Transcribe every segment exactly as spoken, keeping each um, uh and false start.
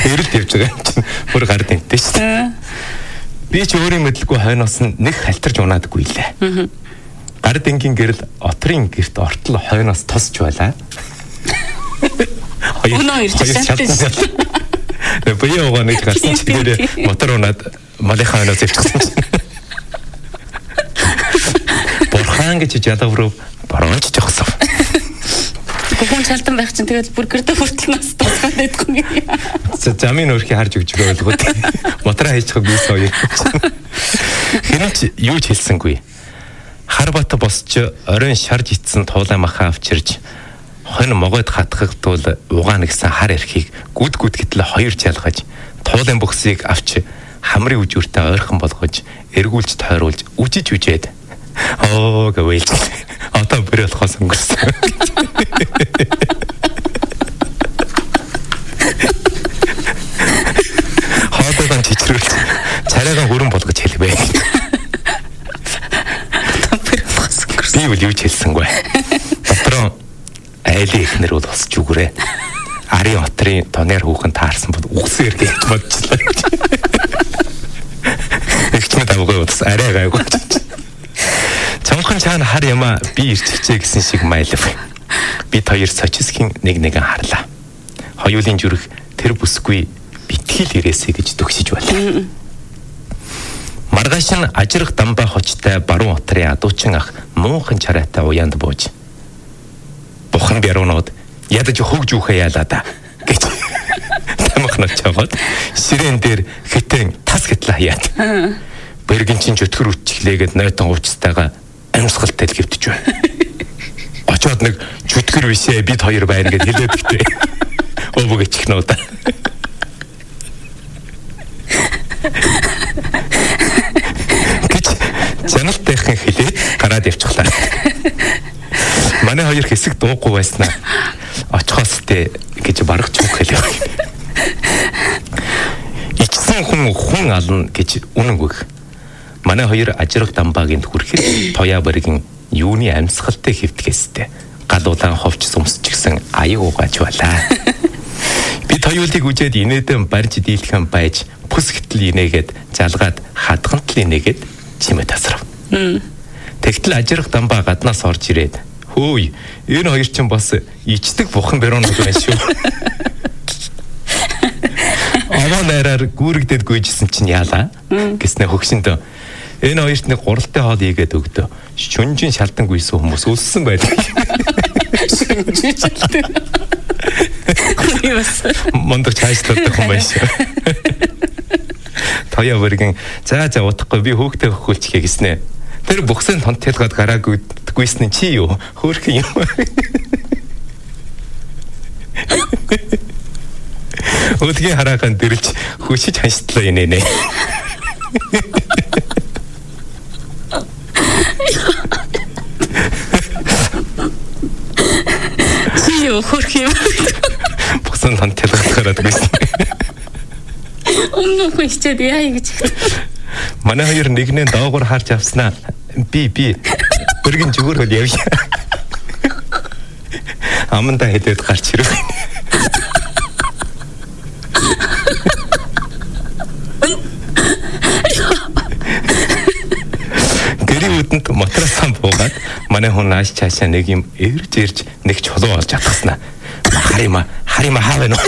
Эрэлт явж байгаа юм чинь бүр гар тэнтэй шүү дээ. Би ч өөрийн мэдлгүй хойноос нь нэг халтарж унаадаггүй лээ. Гар дэнгийн гэрэл отрын гэрт ортол хойноос тосч байлаа. Өнөө ирж шалтсан. Бие угаа нэг гарсан чигээр мотор унаад малынхаа хойноос явчихсан чинь. Борхан гэж жадавруу баруунч жогсов. Хүн шалтан байх чинь тэгэл бүр гэрдэ хүртэл нас тусгаад байдгүй. Замын өөрхий харж өгч байгаагүй. Мотороо хийчихэг бийс хоёр. Хинч юу ч хэлсэнгүй. Хар бата босч оройн шарж ицсэн туулай маха авчирж хон могойд хатгах тул угаана гэсэн хар эрхийг гүд гүд гэтэл хоёр жалгаж туулайн бөхсийг авч хамрын үжүүртэй ойрхон болгож эргүүлж тойруулж үжиж үжээд оо гэвэл одоо бүр болохоос өнгөрсөн. Хаадаан чичрүүл царайгаа хүрэн болгож хэлвэ. Би үл юу ч хэлсэнгүй. Дотроо айлын ихнэр бол босч үгрээ. Арын отрын тоноор хүүхэн таарсан бол үгсээр гэж бодчихлаа. Ихчмэд авгүй бас арай гайгүй. Чонхон чаана хар яма би ирчихжээ гэсэн шиг майлав. Бид хоёр сочисхийн нэг нэгэн харлаа. Хоёулын зүрх тэр бүсгүй битгил ирээсэй гэж төгсөж байлаа. Маргааш нь ажирх дамбай хочтой баруун отрын адуучин ах муухан чарайтай уяанд бууж бухан бярунууд ядаж хөгж үхэ яалаа да гэж тамхнаж чаваад сирен дээр хитэн тас гэтлээ хаяад. Бэргэн чин чөтгөр үтчлээгээд нойтон уучтайгаа амьсгалтай л гэвтэж байна. Очоод нэг чөтгөр бишээ бид хоёр байна гэж хэлээд өгтөө. Өвгөө чихнүүд. Гэж жаналтайхан хэлээд гараад явчихлаа. Манай хоёр хэсэг дуугүй байснаа очихоос тээ гэж барах ч юм хэлээ. Ичсэн хүн хүн ална гэж үнэн үг. Манай хоёр ажирх дамбаагийн хүрэхэд тоя бэргийн юуны амьсгалтай хэвтгээстэй галуулан ховч сумсч гисэн аяг угааж байлаа. Бид хоёулыг үжээд инээдэн барж дийлхэн байж пүс гэтл инээгээд жалгаад хадгантл инээгээд чимээ тасрав. Тэгтэл ажирх дамбаа гаднаас орж ирээд хөөй энэ хоёр ч бас ичдэг бухан бэрүүнүүд байна шүү. Аваа найраар гүүрэгдэд гүйжсэн чинь яалаа гэснэ хөгшөндөө энэ хоёрт нэг гуралтай хоол ийгээд өгдөө. Шүнжин шалтан гүйсэн хүмүүс өлссөн байдаг. Шүнжин шалтан. Мондор чайслаад хүн байсан. Тоя бэргэн за за утахгүй би хөөхтэй хөхүүлчихье гэснэ. Тэр бөхсөн тонтэлгаад гараагүй гүйсэн чи юу? Хөөрхөн юм. Өдгийн хараахан дэрэлж хүчиж ханштлаа инээ нэ. Чи юу хөөрхөн. Бөхсөн тонтэлгаад гараад гүйсэн. Өмнө хүн хичээд яа гэж. Манай хоёр нэгнээ доогуур харж авснаа. Би би бэргэн зүгээр хөл явъя. Аманда хэдээд гарч ирв. Гэрийн үдэнд матрасан буугаад манай хүн нааш чаашаа нэг юм эрж эрж нэг чулуу олж атгаснаа. Харима харима хаавэ нөө.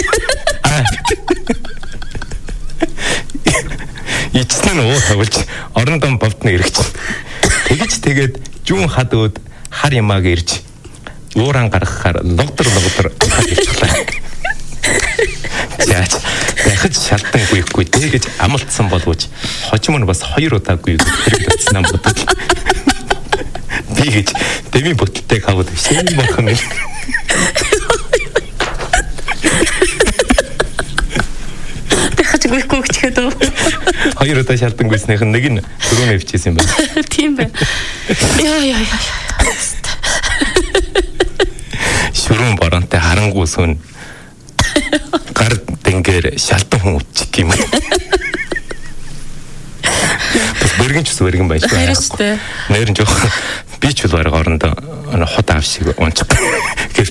Ичсэн нь уу тавилж орон дом бовдны эргэж. Тэгж тэгээд жүүн хад өөд хар ямааг ирж ууран гаргахаар логдор логдор хад ирчихлаа. Яач дахиж шалтан гүйхгүй тэгэж амлцсан боловч хожим нь бас хоёр удаа гүйг хэрэгдсэн юм бодод. Би гэж дэми бүтэлтэй хавд шин борхон юм. Дахиж гүйхгүй гэчихэд үү. Хоёр удаа шалтан гүйснийх нь нэг нь түрүүн авчихсан юм байна. Тийм байна. Яа яа яа. Шүрэн боронтой харангуй сүн гар дэнгэр шалтан хүн үчих юм. Бас бэргэн ч ус бэргэн байж байгаа. Харин шүү дээ. Нэрэн жоох би ч бол орондоо хот аав шиг унчих. Гэвч